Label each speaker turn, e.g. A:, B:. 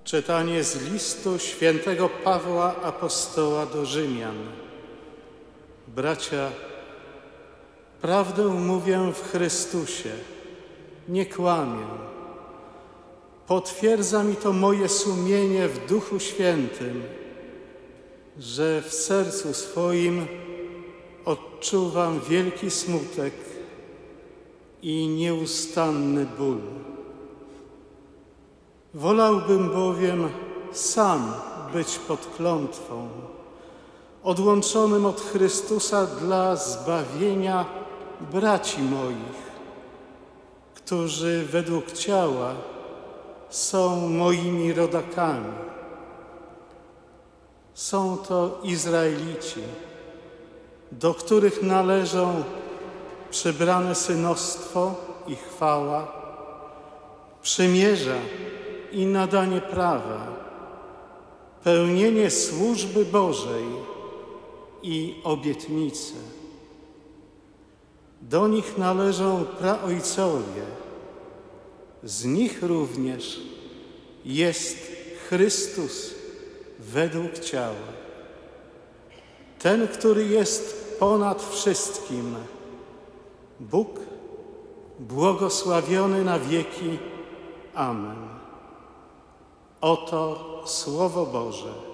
A: Czytanie z listu świętego Pawła Apostoła do Rzymian. Bracia, prawdę mówię w Chrystusie, nie kłamię. Potwierdza mi to moje sumienie w Duchu Świętym, że w sercu swoim odczuwam wielki smutek i nieustanny ból. Wolałbym bowiem sam być pod klątwą, odłączonym od Chrystusa dla zbawienia braci moich, którzy według ciała są moimi rodakami. Są to Izraelici, do których należą przybrane synostwo i chwała, przymierza i nadanie prawa, pełnienie służby Bożej i obietnice. Do nich należą praojcowie, z nich również jest Chrystus według ciała. Ten, który jest ponad wszystkim, Bóg błogosławiony na wieki. Amen. Oto Słowo Boże.